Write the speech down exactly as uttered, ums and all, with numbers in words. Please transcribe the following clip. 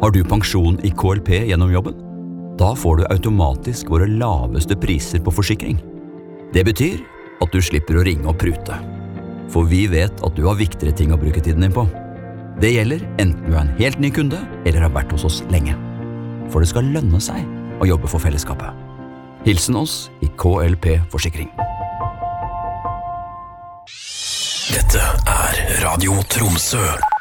Har du pensjon i K L P gjennom jobben? Da får du automatisk våre laveste priser på forsikring. Det betyr at du slipper å ringe og prute. For vi vet at du har viktigere ting å bruke tiden din på. Det gjelder enten du er en helt ny kunde eller har vært hos oss lenge. For det skal lønne seg å jobbe for fellesskapet. Hilsen oss i K L P Forsikring. Dette er Radio Tromsø.